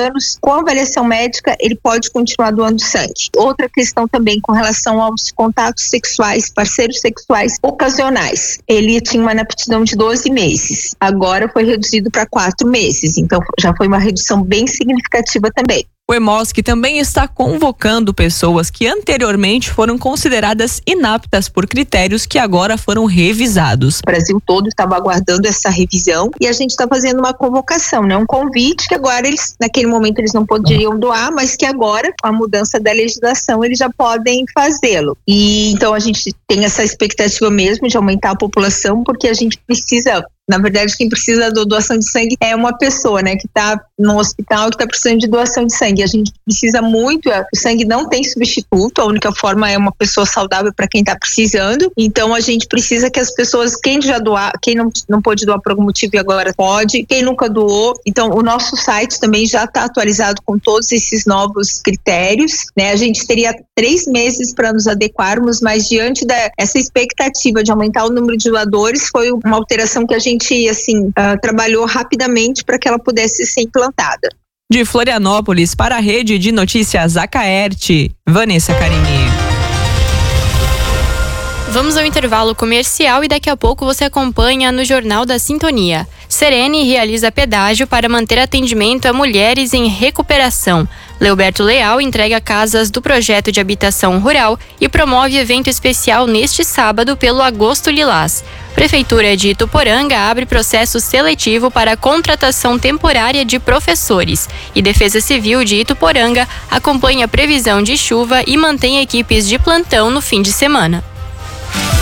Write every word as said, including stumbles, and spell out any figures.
anos, com avaliação médica, ele pode continuar doando sangue. Outra questão também com relação aos contatos sexuais, parceiros sexuais ocasionais. Ele tinha uma inaptidão de doze meses. Agora foi reduzido para quatro meses. Então já foi uma redução bem significativa também. O EMOSC também está convocando pessoas que anteriormente foram consideradas inaptas por critérios que agora foram revisados. O Brasil todo estava aguardando essa revisão e a gente está fazendo uma convocação, né? Um convite que agora eles, naquele momento eles não poderiam doar, mas que agora, com a mudança da legislação, eles já podem fazê-lo. E então a gente tem essa expectativa mesmo de aumentar a população, porque a gente precisa... Na verdade, quem precisa da doação de sangue é uma pessoa, né, que está no hospital, que está precisando de doação de sangue. A gente precisa muito, o sangue não tem substituto, a única forma é uma pessoa saudável para quem está precisando. Então, a gente precisa que as pessoas, quem já doar, quem não, não pôde doar por algum motivo e agora pode, quem nunca doou. Então, o nosso site também já está atualizado com todos esses novos critérios, né? A gente teria três meses para nos adequarmos, mas diante dessa expectativa de aumentar o número de doadores, foi uma alteração que a gente assim, uh, trabalhou rapidamente para que ela pudesse ser implantada. De Florianópolis para a Rede de Notícias Acaerte, Vanessa Carini. Vamos ao intervalo comercial e daqui a pouco você acompanha no Jornal da Sintonia. Serene realiza pedágio para manter atendimento a mulheres em recuperação. Leoberto Leal entrega casas do projeto de habitação rural e promove evento especial neste sábado pelo Agosto Lilás. Prefeitura de Ituporanga abre processo seletivo para a contratação temporária de professores. E Defesa Civil de Ituporanga acompanha a previsão de chuva e mantém equipes de plantão no fim de semana.